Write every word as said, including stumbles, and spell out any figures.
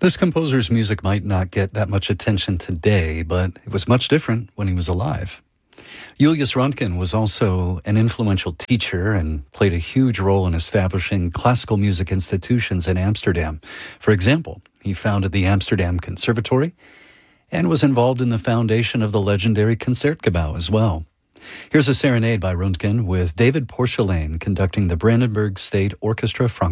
This composer's music might not get that much attention today, but it was much different when he was alive. Julius Röntgen was also an influential teacher and played a huge role in establishing classical music institutions in Amsterdam. For example, he founded the Amsterdam Conservatory and was involved in the foundation of the legendary Concertgebouw as well. Here's a serenade by Röntgen with David Porcelain conducting the Brandenburg State Orchestra Frank.